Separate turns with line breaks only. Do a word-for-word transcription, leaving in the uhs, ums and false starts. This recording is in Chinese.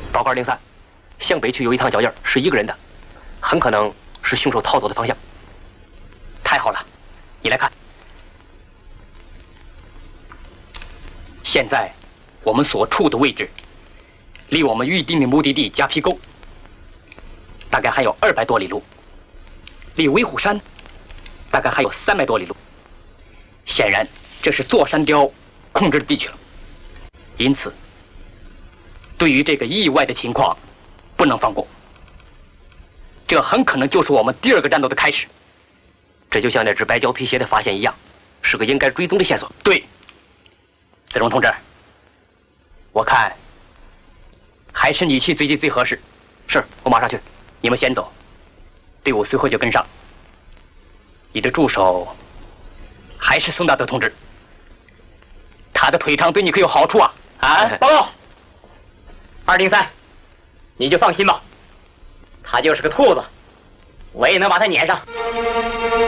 报告二零三，向北区有一趟脚印，是一个人的，很可能是凶手逃走的方向。太好了，你来看。现在我们所处的位置，离我们预定的目的地夹皮沟大概还有二百多里路，离威虎山大概还有三百多里路。显然，这是座山雕控制的地区了。因此，对于这个意外的情况，不能放过。这很可能就是我们第二个战斗的开始。这就像那只白胶皮鞋的发现一样，是个应该追踪的线索。对，子荣同志，我看还是你去追击最合适。是，我马上去。你们先走，队伍随后就跟上。你的助手还是宋大德同志，他的腿长对你可有好处啊！啊，报告，二零三，你就放心吧，他就是个兔子，我也能把他撵上。